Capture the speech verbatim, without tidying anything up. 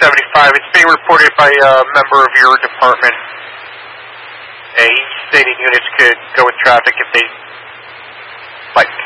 seventy-five. It's being reported by a member of your department. Uh, he stated units could go with traffic if they might